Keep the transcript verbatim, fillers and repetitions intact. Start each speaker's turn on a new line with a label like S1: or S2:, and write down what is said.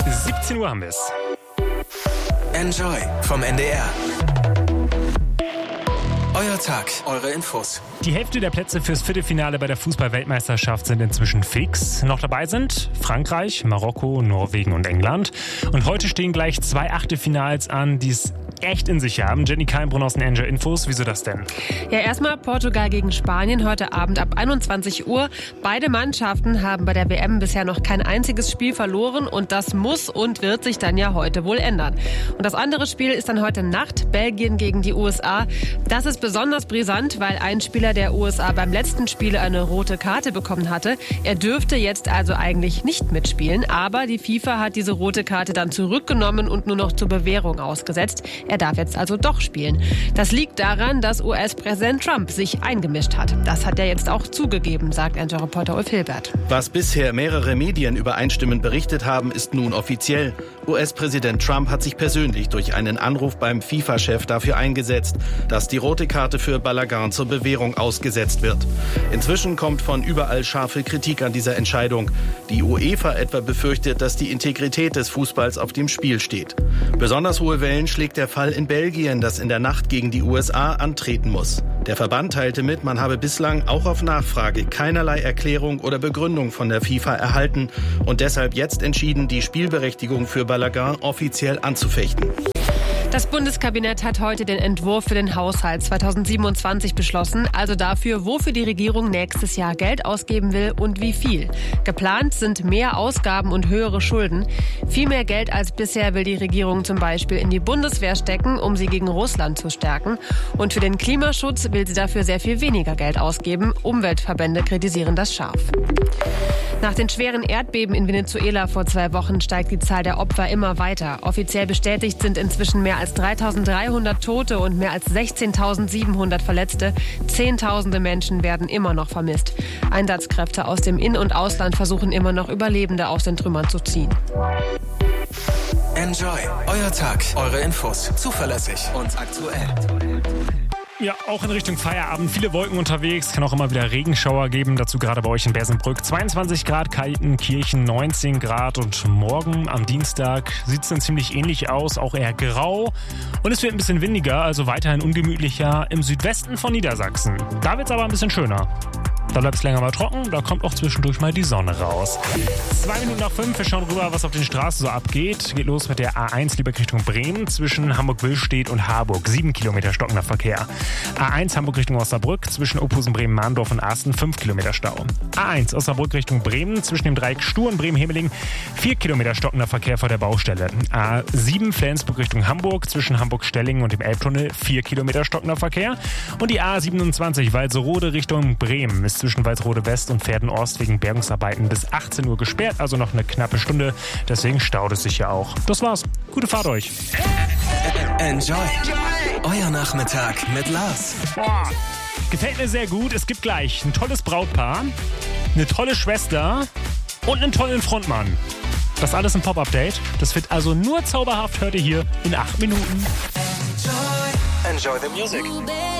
S1: siebzehn Uhr haben wir es.
S2: Enjoy vom N D R. Euer Tag, eure Infos.
S1: Die Hälfte der Plätze fürs Viertelfinale bei der Fußball-Weltmeisterschaft sind inzwischen fix. Noch dabei sind Frankreich, Marokko, Norwegen und England. Und heute stehen gleich zwei Achtelfinals an, die es echt in sich haben. Jenny Kalmbrunn aus den Enjoy Infos. Wieso das denn?
S3: Ja, erstmal Portugal gegen Spanien heute Abend ab einundzwanzig Uhr. Beide Mannschaften haben bei der W M bisher noch kein einziges Spiel verloren und das muss und wird sich dann ja heute wohl ändern. Und das andere Spiel ist dann heute Nacht, Belgien gegen die U S A. Das ist besonders brisant, weil ein Spieler der U S A beim letzten Spiel eine rote Karte bekommen hatte. Er dürfte jetzt also eigentlich nicht mitspielen, aber die FIFA hat diese rote Karte dann zurückgenommen und nur noch zur Bewährung ausgesetzt. Er darf jetzt also doch spielen. Das liegt daran, dass U S-Präsident Trump sich eingemischt hat. Das hat er jetzt auch zugegeben, sagt Enjoy-Reporter Ulf Hilbert.
S4: Was bisher mehrere Medien übereinstimmend berichtet haben, ist nun offiziell. U S-Präsident Trump hat sich persönlich durch einen Anruf beim FIFA-Chef dafür eingesetzt, dass die rote Karte für Balagan zur Bewährung ausgesetzt wird. Inzwischen kommt von überall scharfe Kritik an dieser Entscheidung. Die UEFA etwa befürchtet, dass die Integrität des Fußballs auf dem Spiel steht. Besonders hohe Wellen schlägt der Fall in Belgien, das in der Nacht gegen die U S A antreten muss. Der Verband teilte mit, man habe bislang auch auf Nachfrage keinerlei Erklärung oder Begründung von der FIFA erhalten und deshalb jetzt entschieden, die Spielberechtigung für Balagan offiziell anzufechten.
S3: Das Bundeskabinett hat heute den Entwurf für den Haushalt zweitausendsiebenundzwanzig beschlossen, also dafür, wofür die Regierung nächstes Jahr Geld ausgeben will und wie viel. Geplant sind mehr Ausgaben und höhere Schulden. Viel mehr Geld als bisher will die Regierung zum Beispiel in die Bundeswehr stecken, um sie gegen Russland zu stärken. Und für den Klimaschutz will sie dafür sehr viel weniger Geld ausgeben. Umweltverbände kritisieren das scharf. Nach den schweren Erdbeben in Venezuela vor zwei Wochen steigt die Zahl der Opfer immer weiter. Offiziell bestätigt sind inzwischen mehr als dreitausenddreihundert Tote und mehr als sechzehntausendsiebenhundert Verletzte. Zehntausende Menschen werden immer noch vermisst. Einsatzkräfte aus dem In- und Ausland versuchen immer noch Überlebende aus den Trümmern zu ziehen.
S2: Enjoy, euer Tag, eure Infos, zuverlässig und aktuell.
S1: Ja, auch in Richtung Feierabend. Viele Wolken unterwegs. Kann auch immer wieder Regenschauer geben. Dazu gerade bei euch in Bersenbrück. zweiundzwanzig Grad, Kaltenkirchen neunzehn Grad. Und morgen am Dienstag sieht es dann ziemlich ähnlich aus. Auch eher grau. Und es wird ein bisschen windiger, also weiterhin ungemütlicher im Südwesten von Niedersachsen. Da wird es aber ein bisschen schöner. Da bleibt es länger mal trocken, da kommt auch zwischendurch mal die Sonne raus. Zwei Minuten nach fünf, wir schauen rüber, was auf den Straßen so abgeht. Geht los mit der A eins Lübeck Richtung Bremen zwischen Hamburg-Willstedt und Harburg. Sieben Kilometer stockender Verkehr. A eins Hamburg Richtung Osnabrück zwischen Opusen, Bremen, Mahndorf und Asten. Fünf Kilometer Stau. A eins Osnabrück Richtung Bremen zwischen dem Dreieck Stur und Bremen-Hemeling. Vier Kilometer stockender Verkehr vor der Baustelle. A sieben Flensburg Richtung Hamburg zwischen Hamburg-Stellingen und dem Elbtunnel. Vier Kilometer stockender Verkehr. Und die A siebenundzwanzig Walserode Richtung Bremen ist zwischen Walsrode West und Pferden-Ost wegen Bergungsarbeiten bis achtzehn Uhr gesperrt, also noch eine knappe Stunde. Deswegen staut es sich ja auch. Das war's. Gute Fahrt euch.
S2: Enjoy. Euer Nachmittag mit Lars.
S1: Boah, gefällt mir sehr gut. Es gibt gleich ein tolles Brautpaar, eine tolle Schwester und einen tollen Frontmann. Das alles im Pop-Update. Das wird also nur zauberhaft, hört ihr hier in acht Minuten.
S2: Enjoy the music.